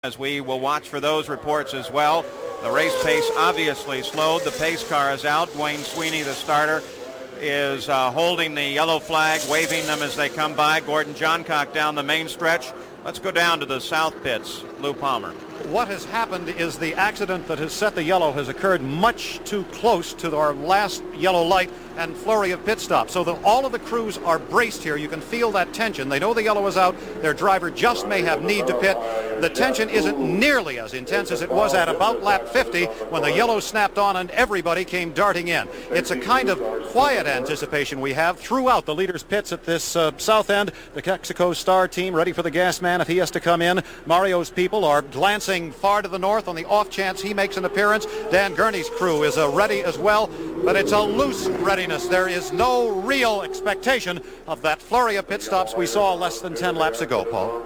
as we will watch for those reports as well. The race pace obviously slowed. The pace car is out. Dwayne Sweeney, the starter, is holding the yellow flag, waving them as they come by. Gordon Johncock down the main stretch. Let's go down to the south pits. Lou Palmer. What has happened is the accident that has set the yellow has occurred much too close to our last yellow light and flurry of pit stops, so that all of the crews are braced here. You can feel that tension. They know the yellow is out. Their driver just may have need to pit. The tension isn't nearly as intense as it was at about lap 50 when the yellow snapped on and everybody came darting in. It's a kind of quiet anticipation we have throughout the leaders' pits at this south end. The Texaco Star team ready for the gas man if he has to come in. Mario's people are glancing far to the north on the off chance he makes an appearance. Dan Gurney's crew is ready as well, but it's a loose readiness. There is no real expectation of that flurry of pit stops we saw less than 10 laps ago, Paul.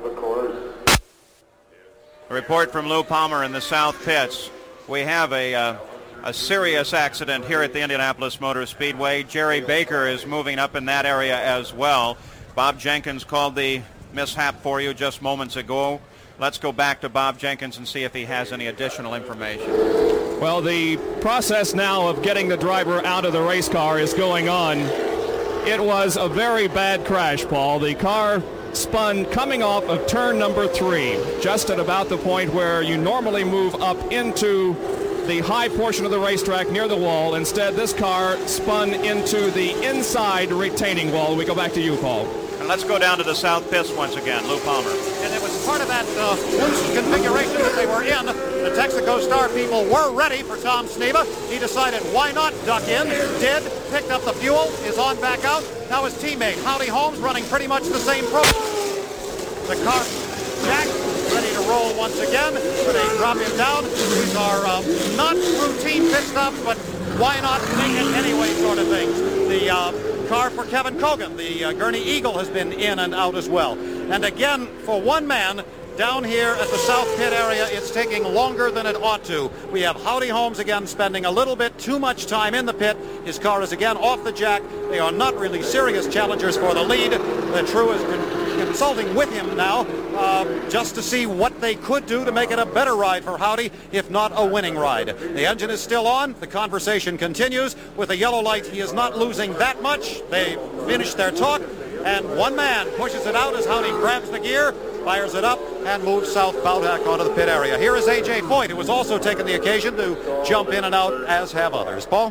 A report from Lou Palmer in the south pits. We have a serious accident here at the Indianapolis Motor Speedway. Jerry Baker is moving up in that area as well. Bob Jenkins called the mishap for you just moments ago. Let's go back to Bob Jenkins and see if he has any additional information. Well, the process now of getting the driver out of the race car is going on. It was a very bad crash, Paul. The car spun coming off of turn number 3, just at about the point where you normally move up into the high portion of the racetrack near the wall. Instead, this car spun into the inside retaining wall. We go back to you, Paul. And let's go down to the south pits once again. Lou Palmer. And it was part of that loose configuration that they were in. The Texaco Star people were ready for Tom Sneva. He decided why not duck in. Did. Picked up the fuel. Is on back out. Now his teammate, Howdy Holmes, running pretty much the same program. The car, Jack, ready to roll once again. They drop him down. These are not routine pit stops, but why not make it anyway sort of things. The car for Kevin Cogan, the Gurney Eagle, has been in and out as well. And again, for one man, down here at the south pit area, it's taking longer than it ought to. We have Howdy Holmes again spending a little bit too much time in the pit. His car is again off the jack. They are not really serious challengers for the lead. The True has been consulting with him now just to see what they could do to make it a better ride for Howdy, if not a winning ride. The engine is still on. The conversation continues. With the yellow light, he is not losing that much. They finish their talk, and one man pushes it out as Howdy grabs the gear, fires it up, and moves southbound back onto the pit area. Here is A.J. Foyt, who has also taken the occasion to jump in and out, as have others. Paul?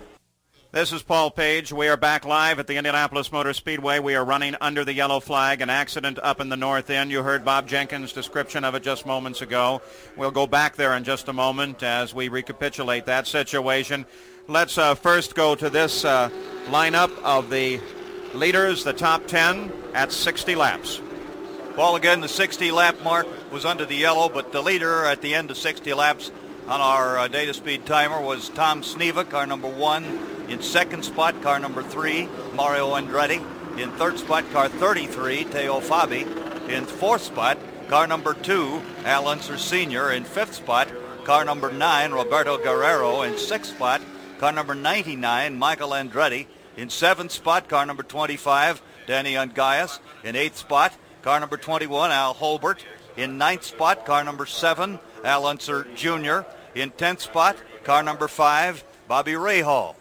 This is Paul Page. We are back live at the Indianapolis Motor Speedway. We are running under the yellow flag. An accident up in the north end. You heard Bob Jenkins' description of it just moments ago. We'll go back there in just a moment as we recapitulate that situation. Let's first go to this lineup of the leaders, the top 10 at 60 laps. Paul, again, the 60-lap mark was under the yellow, but the leader at the end of 60 laps on our data speed timer was Tom Sneva, car number 1. In second spot, car number 3, Mario Andretti. In third spot, car 33, Teo Fabi. In fourth spot, car number 2, Al Unser Sr. In fifth spot, car number 9, Roberto Guerrero. In sixth spot, car number 99, Michael Andretti. In seventh spot, car number 25, Danny Ungaias. In eighth spot, car number 21, Al Holbert. In ninth spot, car number 7, Al Unser Jr. In 10th spot, car number 5, Bobby Rahal.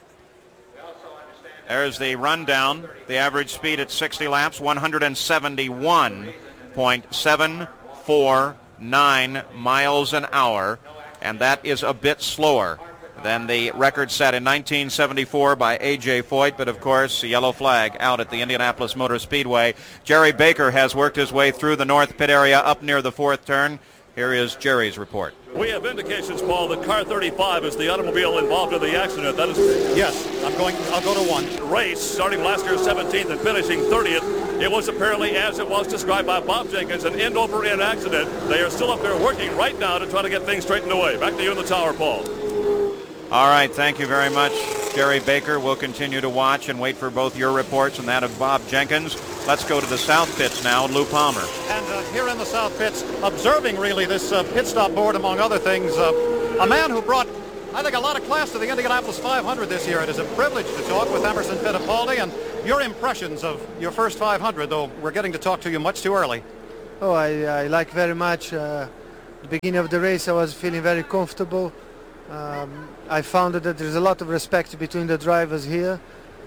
There's the rundown. The average speed at 60 laps, 171.749 miles an hour, and that is a bit slower than the record set in 1974 by A.J. Foyt, but of course, the yellow flag out at the Indianapolis Motor Speedway. Jerry Baker has worked his way through the north pit area up near the fourth turn. Here is Jerry's report. We have indications, Paul, that car 35 is the automobile involved in the accident. That is... Yes, I'll go to 1. Race, starting last year 17th and finishing 30th. It was apparently, as it was described by Bob Jenkins, an end-over-end accident. They are still up there working right now to try to get things straightened away. Back to you in the tower, Paul. All right, thank you very much, Jerry Baker. We'll continue to watch and wait for both your reports and that of Bob Jenkins. Let's go to the south pits now, Lou Palmer. And here in the south pits, observing really this pit stop board, among other things, a man who brought, I think, a lot of class to the Indianapolis 500 this year. It is a privilege to talk with Emerson Fittipaldi, and your impressions of your first 500, though we're getting to talk to you much too early. Oh, I like very much beginning of the race I was feeling very comfortable. I found that there's a lot of respect between the drivers here,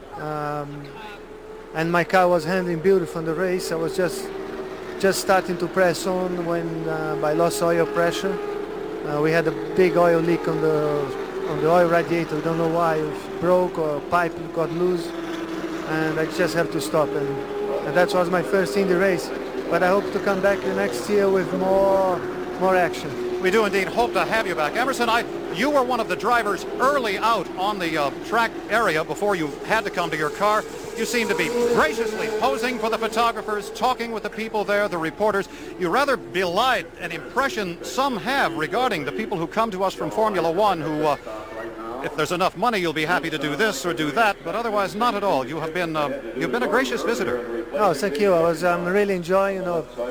and my car was handling beautiful in the race. I was just starting to press on when I lost oil pressure. We had a big oil leak on the oil radiator. We don't know why it broke or a pipe got loose, and I just have to stop. And that was my first Indy race. But I hope to come back the next year with more action. We do indeed hope to have you back. Emerson, you were one of the drivers early out on the track area before you had to come to your car. You seem to be graciously posing for the photographers, talking with the people there, the reporters. You rather belied an impression some have regarding the people who come to us from Formula One who, if there's enough money, you'll be happy to do this or do that, but otherwise not at all. You've been a gracious visitor. Oh, thank you. I'm really enjoying,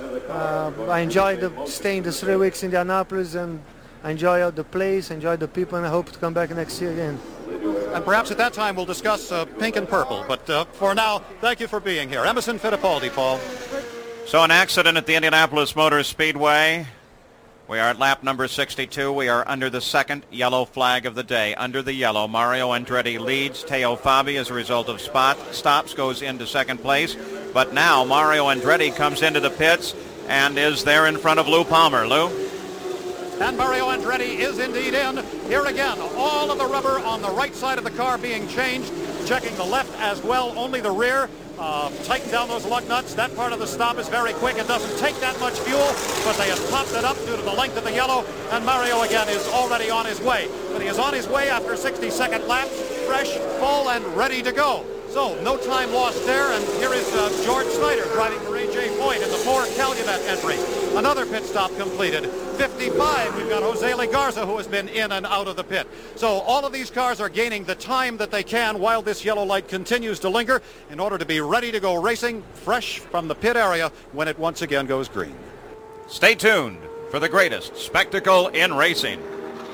I enjoyed staying the 3 weeks in Indianapolis, and I enjoy the place, enjoy the people, and I hope to come back next year again. And perhaps at that time we'll discuss pink and purple. But for now, thank you for being here. Emerson Fittipaldi, Paul. So an accident at the Indianapolis Motor Speedway. We are at lap number 62. We are under the second yellow flag of the day. Under the yellow, Mario Andretti leads. Teo Fabi, as a result of stops, goes into second place. But now Mario Andretti comes into the pits and is there in front of Lou Palmer. Lou? And Mario Andretti is indeed in. Here again, all of the rubber on the right side of the car being changed. Checking the left as well, only the rear. Tighten down those lug nuts. That part of the stop is very quick. It doesn't take that much fuel, but they have topped it up due to the length of the yellow. And Mario again is already on his way. But he is on his way after 60-second laps, fresh, full, and ready to go. So no time lost there, and here is George Snyder driving for A.J. Foyt in the 4 Calumet entry. Another pit stop completed. 55, we've got Jose Legarza, who has been in and out of the pit. So all of these cars are gaining the time that they can while this yellow light continues to linger in order to be ready to go racing fresh from the pit area when it once again goes green. Stay tuned for the greatest spectacle in racing.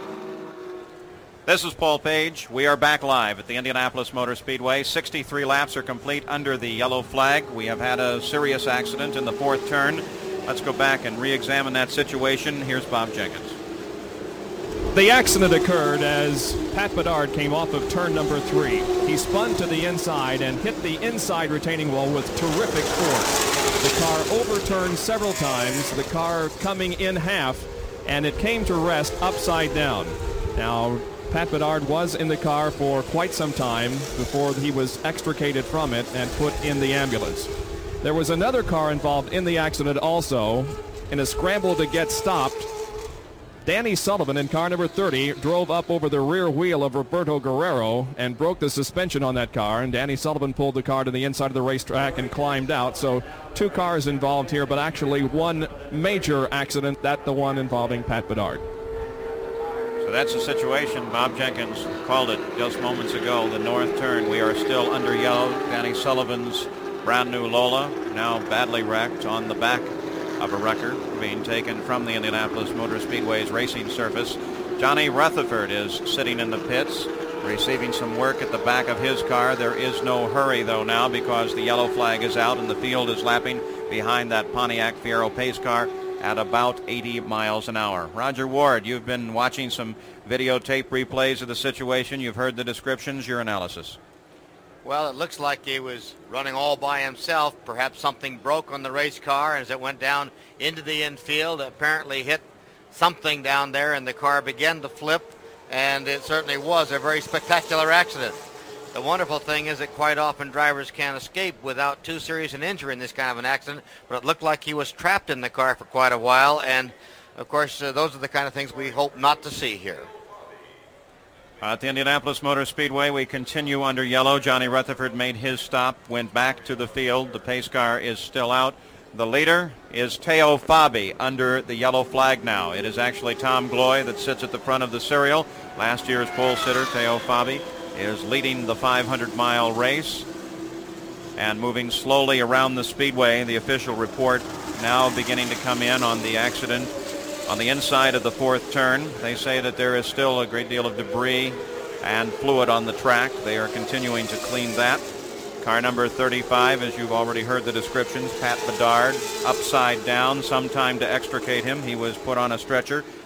This is Paul Page. We are back live at the Indianapolis Motor Speedway. 63 laps are complete under the yellow flag. We have had a serious accident in the fourth turn. Let's go back and re-examine that situation. Here's Bob Jenkins. The accident occurred as Pat Bedard came off of turn number 3. He spun to the inside and hit the inside retaining wall with terrific force. The car overturned several times, the car coming in half, and it came to rest upside down. Now, Pat Bedard was in the car for quite some time before he was extricated from it and put in the ambulance. There was another car involved in the accident also. In a scramble to get stopped, Danny Sullivan in car number 30 drove up over the rear wheel of Roberto Guerrero and broke the suspension on that car, and Danny Sullivan pulled the car to the inside of the racetrack and climbed out. So 2 cars involved here, but actually one major accident, that the one involving Pat Bedard. So that's the situation. Bob Jenkins called it just moments ago. The north turn, we are still under yellow. Danny Sullivan's brand new Lola, now badly wrecked on the back of a wrecker, being taken from the Indianapolis Motor Speedway's racing surface. Johnny Rutherford is sitting in the pits, receiving some work at the back of his car. There is no hurry, though, now because the yellow flag is out and the field is lapping behind that Pontiac Fiero pace car at about 80 miles an hour. Roger Ward, you've been watching some videotape replays of the situation. You've heard the descriptions. Your analysis. Well, it looks like he was running all by himself. Perhaps something broke on the race car as it went down into the infield. It apparently hit something down there, and the car began to flip, and it certainly was a very spectacular accident. The wonderful thing is that quite often drivers can't escape without too serious an injury in this kind of an accident, but it looked like he was trapped in the car for quite a while, and of course those are the kind of things we hope not to see here. At the Indianapolis Motor Speedway, we continue under yellow. Johnny Rutherford made his stop, went back to the field. The pace car is still out. The leader is Teo Fabi under the yellow flag now. It is actually Tom Gloy that sits at the front of the serial. Last year's pole sitter, Teo Fabi, is leading the 500-mile race and moving slowly around the speedway. The official report now beginning to come in on the accident on the inside of the fourth turn. They say that there is still a great deal of debris and fluid on the track. They are continuing to clean that. Car number 35, as you've already heard the descriptions, Pat Bedard, upside down, some time to extricate him. He was put on a stretcher.